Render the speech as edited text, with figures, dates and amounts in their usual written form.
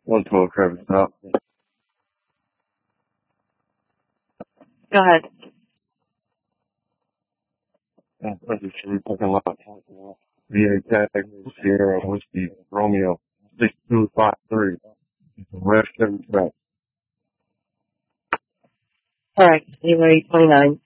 112 Travis Stop. Go ahead. Registry parking lot. VA tag Sierra Whiskey Romeo 6253. West 7 track. All right. January 29.